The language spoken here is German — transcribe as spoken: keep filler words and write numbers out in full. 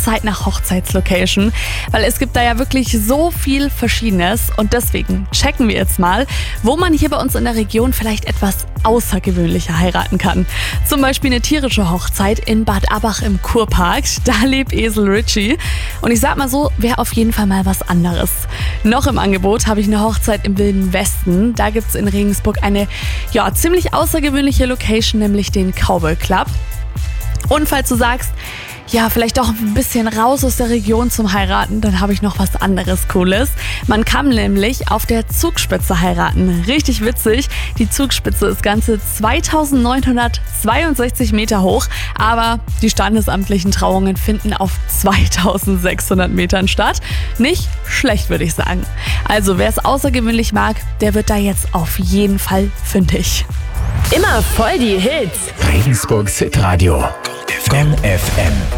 Zeit nach Hochzeitslocation, weil es gibt da ja wirklich so viel Verschiedenes und deswegen checken wir jetzt mal, wo man hier bei uns in der Region vielleicht etwas außergewöhnlicher heiraten kann. Zum Beispiel eine tierische Hochzeit in Bad Abbach im Kurpark. Da lebt Esel Richie. Und ich sag mal so, wäre auf jeden Fall mal was anderes. Noch im Angebot habe ich eine Hochzeit im Wilden Westen. Da gibt es in Regensburg eine ja, ziemlich außergewöhnliche Location, nämlich den Cowboy Club. Und falls du sagst, ja, vielleicht doch ein bisschen raus aus der Region zum Heiraten, dann habe ich noch was anderes Cooles. Man kann nämlich auf der Zugspitze heiraten. Richtig witzig. Die Zugspitze ist ganze zweitausendneunhundertzweiundsechzig Meter hoch, aber die standesamtlichen Trauungen finden auf zweitausendsechshundert Metern statt. Nicht schlecht, würde ich sagen. Also, wer es außergewöhnlich mag, der wird da jetzt auf jeden Fall fündig. Immer voll die Hits. Regensburgs Hitradio. Gong F M.